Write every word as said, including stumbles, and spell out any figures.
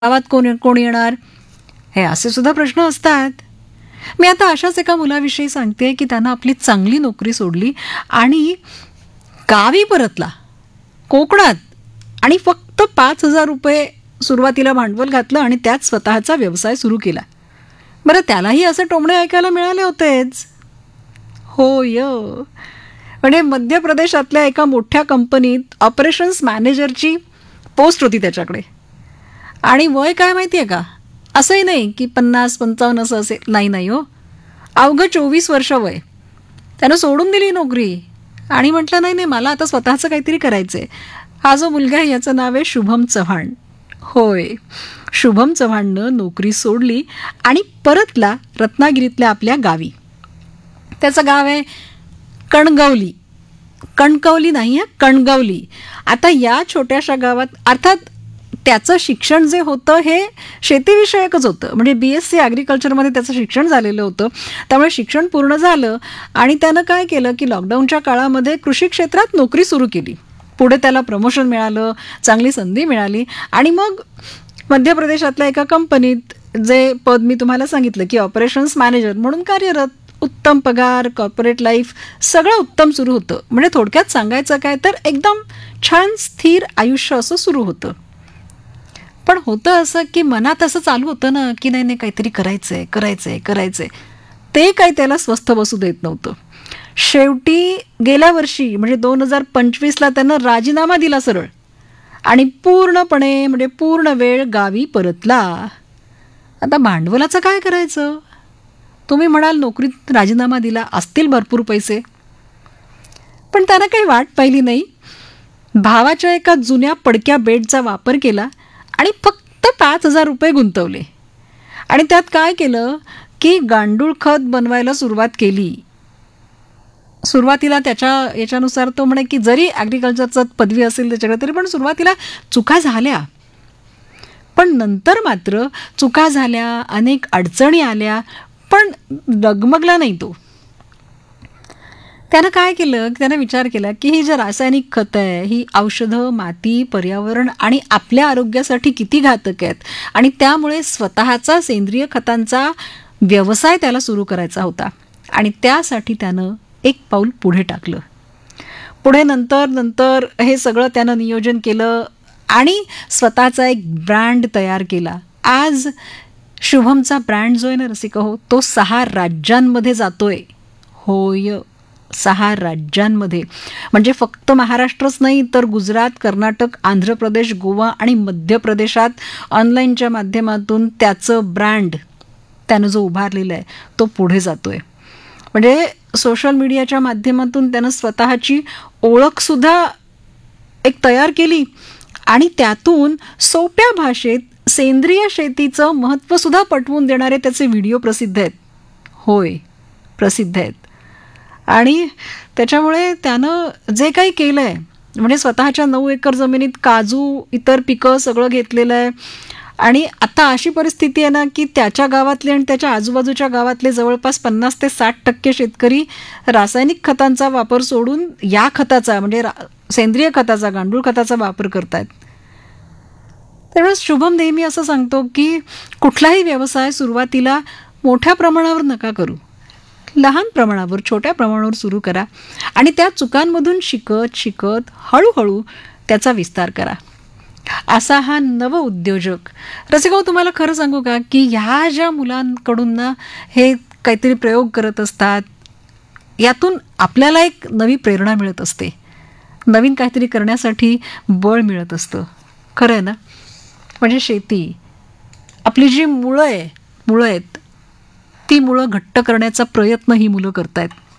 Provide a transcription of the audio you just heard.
गावात कोण कोण येणार, हे असे सुद्धा प्रश्न असतात. मी आता अशाच एका मुलाविषयी सांगते की त्यानं आपली चांगली नोकरी सोडली आणि गावी परतला कोकणात आणि फक्त पाच हजार रुपये सुरुवातीला भांडवल घातलं आणि त्यात स्वतःचा व्यवसाय सुरू केला. बरं, त्यालाही असे टोमणे ऐकायला मिळाले होतेच. होय, म्हणजे मध्य प्रदेशातल्या एका मोठ्या कंपनीत ऑपरेशन्स मॅनेजरची पोस्ट होती त्याच्याकडे. आणि वय काय माहिती आहे का, असंही नाही की पन्नास पंचावन्न असं असेल, नाही नाही हो, अवघं चोवीस वर्ष वय. त्यानं सोडून दिली नोकरी आणि म्हटलं नाही नाही मला आता स्वतःचं काहीतरी करायचं आहे. हा जो मुलगा आहे याचं नाव आहे शुभम चव्हाण. होय, शुभम चव्हाणनं नोकरी सोडली आणि परतला रत्नागिरीतल्या आपल्या गावी. त्याचं गाव आहे कणगवली. कणकवली नाही आहे, कणगवली. आता या छोट्याशा गावात अर्थात त्याचं शिक्षण जे होतं हे शेतीविषयकच होतं, म्हणजे बी एस सी ॲग्रिकल्चरमध्ये त्याचं शिक्षण झालेलं होतं. त्यामुळे शिक्षण पूर्ण झालं आणि त्यानं काय केलं की लॉकडाऊनच्या काळामध्ये कृषी क्षेत्रात नोकरी सुरू केली. पुढे त्याला प्रमोशन मिळालं, चांगली संधी मिळाली आणि मग मध्य प्रदेशातल्या एका कंपनीत जे पद मी तुम्हाला सांगितलं की ऑपरेशन्स मॅनेजर म्हणून कार्यरत. उत्तम पगार, कॉर्पोरेट लाईफ, सगळं उत्तम सुरू होतं. म्हणजे थोडक्यात सांगायचं काय तर एकदम छान स्थिर आयुष्य असं सुरू होतं. पण होतं असं की मनात असं चालू होतं ना की नाही नाही काहीतरी करायचंय करायचंय करायचंय ते काही त्याला स्वस्थ बसू देत नव्हतं. शेवटी गेल्या वर्षी म्हणजे दोन हजार पंचवीसला त्यानं राजीनामा दिला सरळ आणि पूर्णपणे म्हणजे पूर्ण वेळ गावी परतला. आता भांडवलाचं काय करायचं? तुम्ही म्हणाल नोकरीत राजीनामा दिला, असतील भरपूर पैसे, पण त्यानं काही वाट पाहिली नाही. भावाच्या एका जुन्या पडक्या बेडचा वापर केला आणि फक्त पाच हजार रुपये गुंतवले आणि त्यात काय केलं की गांडूळ खत बनवायला सुरुवात केली. सुरुवातीला त्याच्या याच्यानुसार तो म्हणे की जरी ॲग्रिकल्चरचं पदवी असेल त्याच्याकडे तरी पण सुरुवातीला चुका झाल्या, पण नंतर मात्र चुका झाल्या, अनेक अडचणी आल्या, पण डगमगला नाही तो. त्यानं काय केलं की त्यानं विचार केला की ही जे रासायनिक खतं आहे ही औषधं, माती, पर्यावरण आणि आपल्या आरोग्यासाठी किती घातक आहेत आणि त्यामुळे स्वतःचा सेंद्रिय खतांचा व्यवसाय त्याला सुरू करायचा होता आणि त्यासाठी त्यानं एक पाऊल पुढे टाकलं. पुढे नंतर नंतर हे सगळं त्यानं नियोजन केलं आणि स्वतःचा एक ब्रँड तयार केला. आज शुभमचा ब्रँड जो आहे ना रसिका हो, तो सहा राज्यांमध्ये जातोय. होय, सहा राज्यांमध्ये, म्हणजे फक्त महाराष्ट्रच नाही तर गुजरात, कर्नाटक, आंध्र प्रदेश, गोवा आणि मध्य प्रदेशात ऑनलाईनच्या माध्यमातून त्याचं ब्रँड त्यानं जो उभारलेला आहे तो पुढे जातोय. म्हणजे सोशल मीडियाच्या माध्यमातून त्यानं स्वतःची ओळखसुद्धा एक तयार केली आणि त्यातून सोप्या भाषेत सेंद्रिय शेतीचं महत्त्वसुद्धा पटवून देणारे त्याचे व्हिडिओ प्रसिद्ध आहेत. होय, प्रसिद्ध आहेत. आणि त्याच्यामुळे त्यानं जे काही केलं आहे म्हणजे स्वतःच्या नऊ एकर जमिनीत काजू, इतर पिकं सगळं घेतलेलं आहे आणि आता अशी परिस्थिती आहे ना की त्याच्या गावातले आणि त्याच्या आजूबाजूच्या गावातले जवळपास पन्नास ते साठ टक्के शेतकरी रासायनिक खतांचा वापर सोडून या खताचा म्हणजे सेंद्रिय खताचा, गांडूळ खताचा वापर करतायत. त्यामुळे शुभम नेहमी असं सांगतो की कुठलाही व्यवसाय सुरुवातीला मोठ्या प्रमाणावर नका करू, लहान प्रमाणावर, छोट्या प्रमाणावर सुरू करा आणि त्या चुकांमधून शिकत शिकत हळूहळू त्याचा विस्तार करा. असा हा नव उद्योजक. रसिका, तुम्हाला खरं सांगू का की ह्या ज्या मुलांकडून ना हे काहीतरी प्रयोग करत असतात, यातून आपल्याला एक नवी प्रेरणा मिळत असते, नवीन काहीतरी करण्यासाठी बळ मिळत असतं. खरं आहे ना? म्हणजे शेती, आपली जी मुळं आहे मुळं आहेत ती मुळं घट्ट करण्याचा प्रयत्न ही मुलं करतायत.